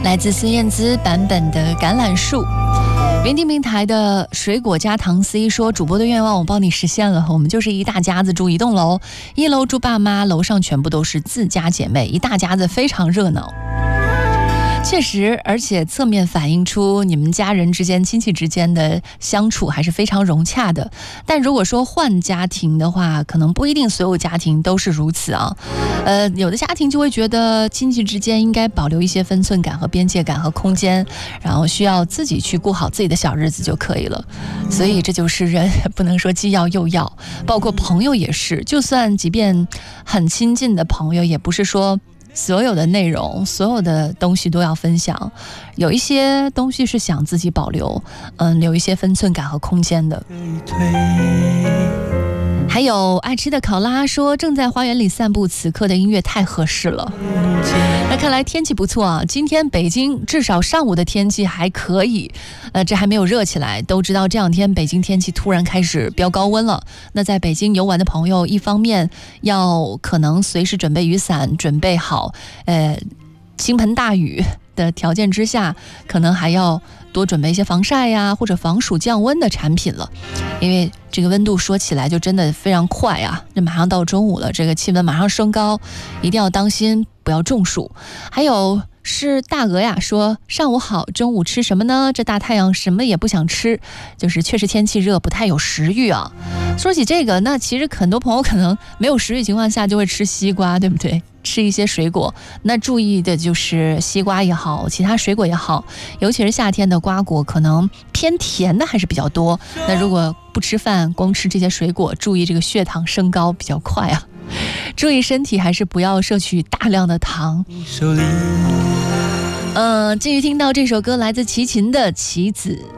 来自孙燕姿版本的橄榄树。原定平台的水果加糖 C 说，主播的愿望我帮你实现了，我们就是一大家子住一栋楼，1楼住爸妈，楼上全部都是自家姐妹，一大家子非常热闹。确实，而且侧面反映出你们家人之间、亲戚之间的相处还是非常融洽的。但如果说换家庭的话，可能不一定所有家庭都是如此啊。有的家庭就会觉得亲戚之间应该保留一些分寸感和边界感和空间，然后需要自己去过好自己的小日子就可以了。所以这就是人，不能说既要又要，包括朋友也是，就算即便很亲近的朋友，也不是说所有的内容、所有的东西都要分享，有一些东西是想自己保留，留一些分寸感和空间的。还有爱吃的考拉说，正在花园里散步，此刻的音乐太合适了。那看来天气不错啊，今天北京至少上午的天气还可以，这还没有热起来。都知道这两天北京天气突然开始飙高温了，那在北京游玩的朋友，一方面要可能随时准备雨伞，准备好倾盆大雨的条件之下，可能还要多准备一些防晒呀或者防暑降温的产品了。因为这个温度说起来就真的非常快啊，这马上到中午了，这个气温马上升高，一定要当心不要中暑。还有是大鹅呀说，上午好，中午吃什么呢？这大太阳什么也不想吃，就是确实天气热，不太有食欲啊。说起这个，那其实很多朋友可能没有食欲情况下就会吃西瓜，对不对？吃一些水果，那注意的就是西瓜也好，其他水果也好，尤其是夏天的瓜果可能偏甜的还是比较多，那如果不吃饭光吃这些水果，注意这个血糖升高比较快啊，注意身体还是不要摄取大量的糖。继续听到这首歌来自齐秦的棋子。